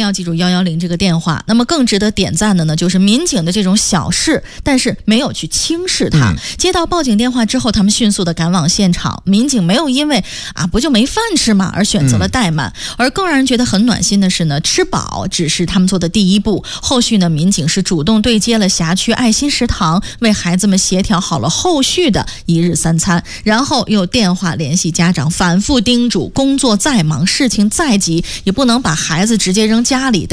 要记住110这个电话。那么更值得点赞的呢，就是民警的这种小事，但是没有去轻视它。接到报警电话之后，他们迅速的赶往现场，民警没有因为不就没饭吃嘛而选择了怠慢。而更让人觉得很暖心的是呢，吃饱只是他们做的第一步，后续呢，民警是主动对接了辖区爱心食堂，为孩子们协调好了后续的1日3餐，然后又电话联系家长，反复叮嘱，工作再忙，事情再急，也不能把孩子直接扔家里。